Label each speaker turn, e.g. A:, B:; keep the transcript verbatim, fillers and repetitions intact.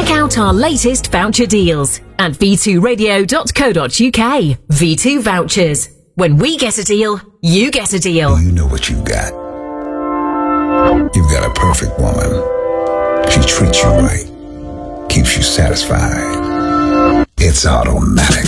A: Check out our latest voucher deals at v two radio dot co dot uk. V two Vouchers. When we get a deal, you get a deal.
B: You know what you've got. You've got a perfect woman. She treats you right, keeps you satisfied. It's automatic.